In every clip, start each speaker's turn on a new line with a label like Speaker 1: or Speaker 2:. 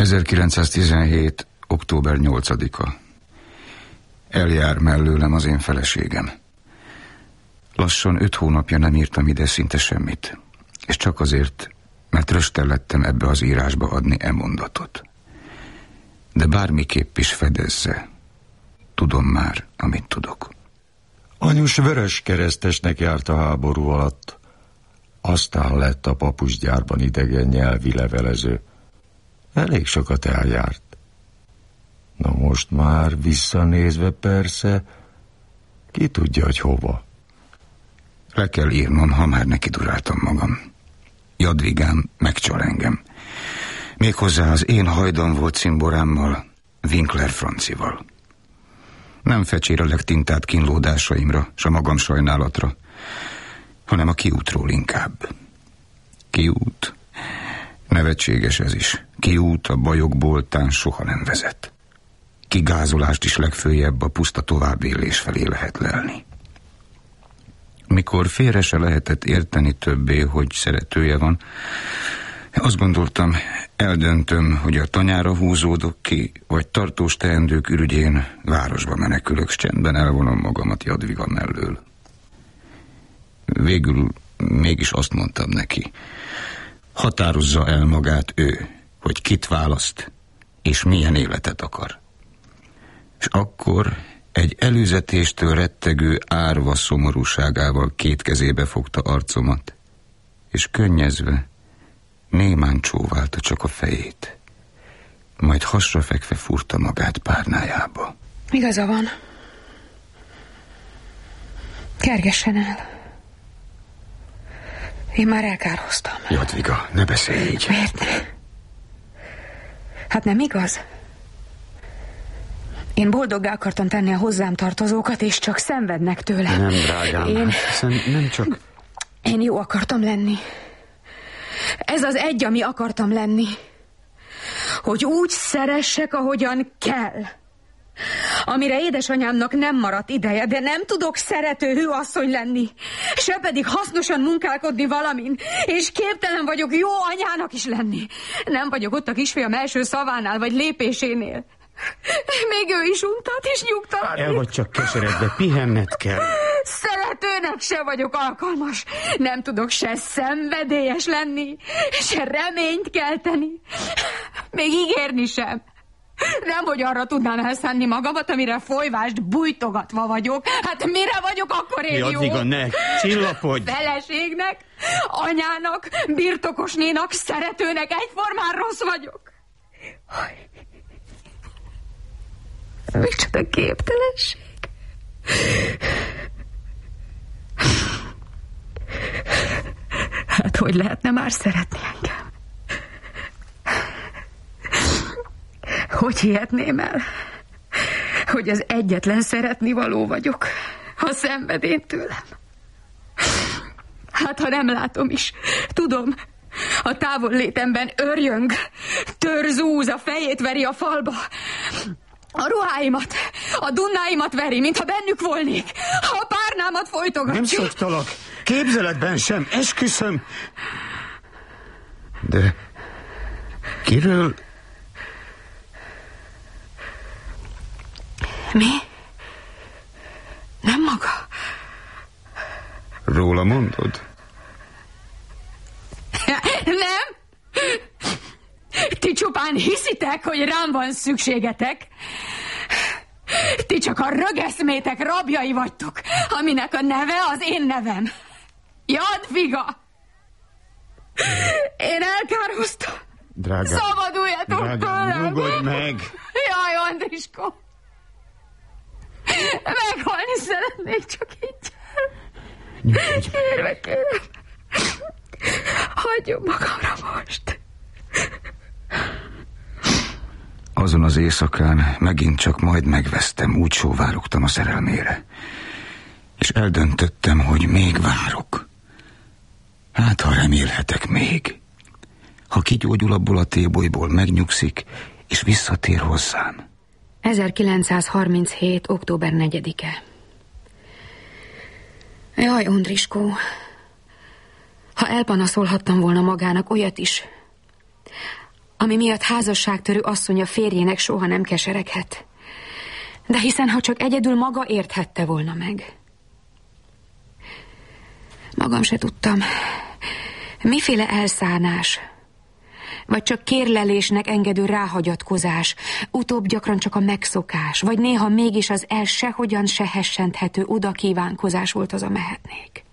Speaker 1: 1917. október 8-a. Eljár mellőlem az én feleségem. Lassan 5 hónapja nem írtam ide szinte semmit, és csak azért, mert röstellettem ebbe az írásba adni mondatot. De bármiképp is fedezze, tudom már, amit tudok.
Speaker 2: Anyus vereskeresztesnek járt a háború alatt. Aztán lett a papusgyárban idegen nyelvi levelező. Elég sokat eljárt. Na most már visszanézve persze, ki tudja, hogy hova.
Speaker 1: Le kell írnom, ha már neki duráltam magam. Jadvigám megcsal engem. Méghozzá az én hajdan volt cimborámmal, Winkler Francival. Nem fecsérelek tintát kínlódásaimra, s a magam sajnálatra, hanem a kiútról inkább. Kiút? Nevetséges ez is. Kiút a bajokból tán soha nem vezet. Kigázolást is legfőjebb a puszta továbbélés felé lehet lelni. Mikor félre se lehetett érteni többé, hogy szeretője van, azt gondoltam, eldöntöm, hogy a tanyára húzódok ki, vagy tartós teendők ürügyén városba menekülök, s csendben elvonom magamat Jadviga mellől. Végül mégis azt mondtam neki, határozza el magát ő, hogy kit választ, és milyen életet akar. És akkor egy előzetéstől rettegő árva szomorúságával 2 kezébe fogta arcomat, és könnyezve, némán csóválta csak a fejét, majd hasra fekve fúrta magát párnájába.
Speaker 3: Igaza van. Kergessen el. Én már elkárhoztam.
Speaker 1: Jadviga, ne beszélj így.
Speaker 3: Miért ne? Hát nem igaz? Én boldoggá akartam tenni a hozzám tartozókat, és csak szenvednek tőle.
Speaker 1: Nem, drágám, hiszen nem csak...
Speaker 3: Én jó akartam lenni. Ez az egy, ami akartam lenni. Hogy úgy szeressek, ahogyan kell. Amire édesanyámnak nem maradt ideje, de nem tudok szerető hűasszony lenni. Se pedig hasznosan munkálkodni valamin, és képtelen vagyok jó anyának is lenni. Nem vagyok ott a kisfiam első szavánál, vagy lépésénél. Még ő is untat és nyugtalan.
Speaker 1: El vagy csak keseredve, pihenned kell.
Speaker 3: Szeretőnek se vagyok alkalmas. Nem tudok se szenvedélyes lenni, se reményt kelteni. Még ígérni sem. Nem, hogy arra tudnám elszánni magamat, amire folyvást bújtogatva vagyok. Hát mire vagyok akkor én jó?
Speaker 1: Jadviga, ne, csillapodj!
Speaker 3: Feleségnek, anyának, birtokosnénak, szeretőnek egyformán rossz vagyok. Micsoda képtelenség. Hát hogy lehetne már szeretni engem? Hogy hihetném el, hogy az egyetlen szeretnivaló vagyok, ha szenved én tőlem? Hát ha nem látom is, tudom, a távollétemben örjöng, törzúz, a fejét veri a falba. A ruháimat, a dunnáimat veri, mintha bennük volnék. A párnámat folytogatja.
Speaker 1: Nem szoktalak, képzeletben sem, esküszöm. De kiről?
Speaker 3: Mi? Nem maga?
Speaker 1: Róla mondod?
Speaker 3: Nem? Ti csupán hiszitek, hogy rám van szükségetek? Ti csak a rögeszmétek rabjai vagytok, aminek a neve az én nevem. Jadviga! Én elkárhoztam.
Speaker 1: Drágám,
Speaker 3: szabaduljatok tőlem!
Speaker 1: nyugodj meg!
Speaker 3: Jaj, Andriskó! Meghalni szeretnék, csak így.
Speaker 1: Nyugodj meg!
Speaker 3: Kérlek, kérem. Hagyjon magamra most.
Speaker 1: Azon az éjszakán megint csak majd megvesztem, úgy sóvárogtam a szerelmére. És eldöntöttem, hogy még várok. Hát, ha remélhetek még. Ha kigyógyul abból a tébolyból, megnyugszik, és visszatér hozzám.
Speaker 3: 1937. október 4-e. Jaj, Andriskó, ha elpanaszolhattam volna magának olyat is, ami miatt házasságtörő asszonya férjének soha nem kesereghet. De hiszen ha csak egyedül maga érthette volna meg. Magam se tudtam, miféle elszánás, vagy csak kérlelésnek engedő ráhagyatkozás, utóbb gyakran csak a megszokás, vagy néha mégis az el sehogyan se hessenthető odakívánkozás volt az a mehetnék.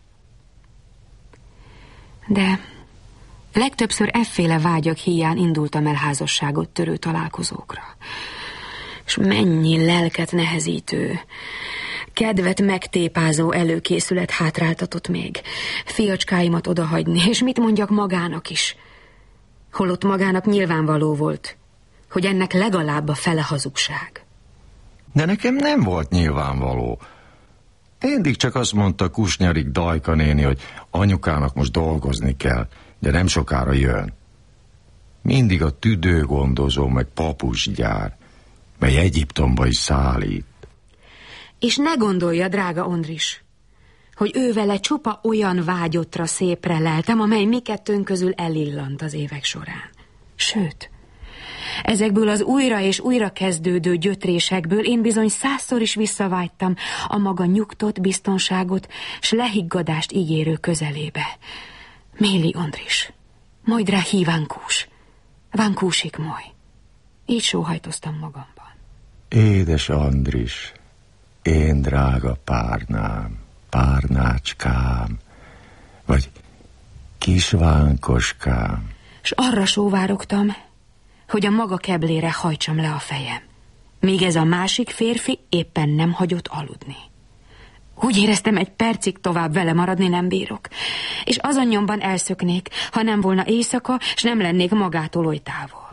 Speaker 3: De legtöbbször efféle vágyak híján indultam el házasságot törő találkozókra. És mennyi lelket nehezítő, kedvet megtépázó előkészület hátráltatott még, fiacskáimat odahagyni, és mit mondjak magának is. Holott magának nyilvánvaló volt, hogy ennek legalább a fele hazugság.
Speaker 2: De nekem nem volt nyilvánvaló. Mindig csak azt mondta Kusnyarik Dajka néni, hogy anyukának most dolgozni kell, de nem sokára jön. Mindig a tüdőgondozó meg papusgyár, mely Egyiptomba is szállít.
Speaker 3: És ne gondolja, drága Ondris, hogy ő vele csupa olyan vágyottra szépre leltem, amely mi kettőnk közül elillant az évek során. Sőt, ezekből az újra és újra kezdődő gyötrésekből én bizony 100-szor is visszavágytam a maga nyugtot, biztonságot, s lehiggadást ígérő közelébe. Méli Ondris, majd rá hívánkús, vánkúsik moly. Így sóhajtoztam magamban.
Speaker 2: Édes Andris, én drága párnám, párnácskám, vagy kisvánkoskám.
Speaker 3: S arra sóvárogtam, hogy a maga keblére hajtsam le a fejem, míg ez a másik férfi éppen nem hagyott aludni. Úgy éreztem, egy percig tovább vele maradni nem bírok, és azon nyomban elszöknék, ha nem volna éjszaka, s nem lennék magától oly távol.